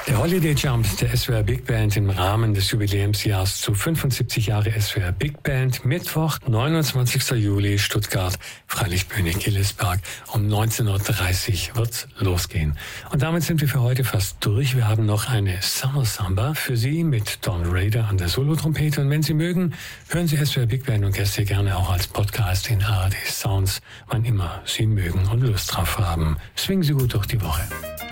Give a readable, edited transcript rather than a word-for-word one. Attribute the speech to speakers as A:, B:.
A: Der Holiday Jump der SWR Big Band im Rahmen des Jubiläumsjahrs zu 75 Jahre SWR Big Band. Mittwoch, 29. Juli, Stuttgart, Freilichtbühne Gillesberg. Um 19.30 Uhr wird's losgehen. Und damit sind wir für heute fast durch. Wir haben noch eine Summer Samba für Sie mit Don Raider an der Solotrompete. Und wenn Sie mögen, hören Sie SWR Big Band und Gäste gerne auch als Podcast in ARD Sounds, wann immer Sie mögen und Lust drauf haben. Swingen Sie gut durch die Woche.